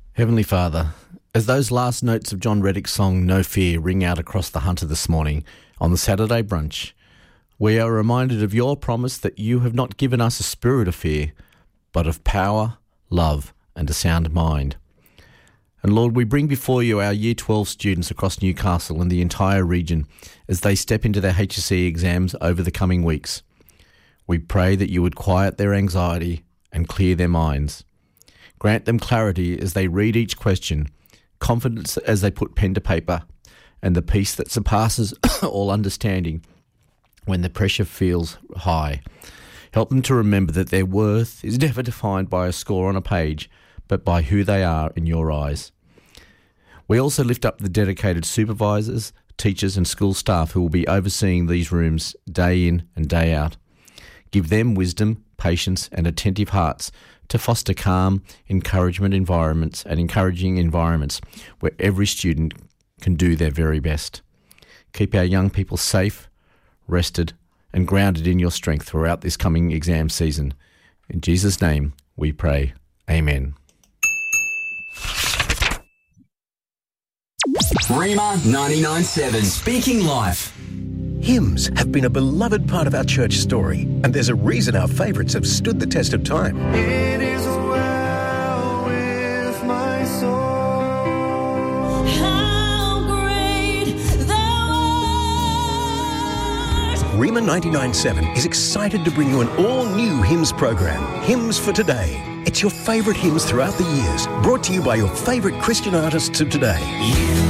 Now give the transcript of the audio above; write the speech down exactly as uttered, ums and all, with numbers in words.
Heavenly Father, as those last notes of John Reddick's song No Fear ring out across the Hunter this morning on the Saturday brunch, we are reminded of your promise that you have not given us a spirit of fear, but of power, love and a sound mind. And Lord, we bring before you our Year twelve students across Newcastle and the entire region as they step into their H S C exams over the coming weeks. We pray that you would quiet their anxiety and clear their minds. Grant them clarity as they read each question, confidence as they put pen to paper, and the peace that surpasses all understanding when the pressure feels high. Help them to remember that their worth is never defined by a score on a page, but by who they are in your eyes. We also lift up the dedicated supervisors, teachers and school staff who will be overseeing these rooms day in and day out. Give them wisdom, patience and attentive hearts to foster calm, encouragement environments and encouraging environments where every student can do their very best. Keep our young people safe, rested and grounded in your strength throughout this coming exam season. In Jesus' name we pray. Amen. Rhema ninety-nine seven, Speaking Life. Hymns have been a beloved part of our church story, and there's a reason our favourites have stood the test of time. It is well with my soul. How great thou art. Rhema ninety-nine seven is excited to bring you an all-new hymns program, Hymns for Today. It's your favourite hymns throughout the years, brought to you by your favourite Christian artists of today. You